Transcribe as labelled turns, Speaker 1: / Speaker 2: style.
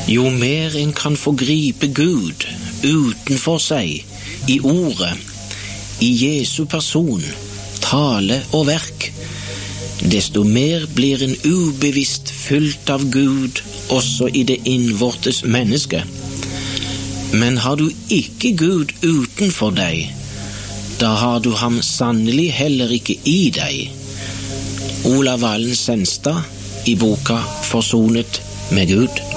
Speaker 1: Jo mer en kan få gripe Gud utenfor seg, i ordet, i Jesu person, tale og verk, desto mer blir en ubevisst fylt av Gud også i det innvortes menneske. Men har du ikke Gud utenfor deg, da har du ham sannelig heller ikke i deg. Olav Valen Senstad i boka Forsonet med Gud.